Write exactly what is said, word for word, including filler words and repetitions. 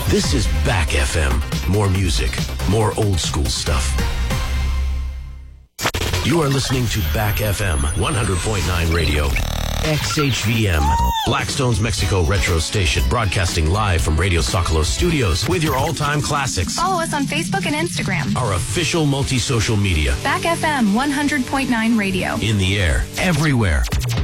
This is Back F M. More music, more old school stuff. You are listening to Back F M, one hundred point nine radio. X H V M, Blackstone's Mexico Retro Station, broadcasting live from Radio Socolos Studios with your all-time classics. Follow us on Facebook and Instagram. Our official multi-social media. Back F M, one hundred point nine radio. In the air, everywhere.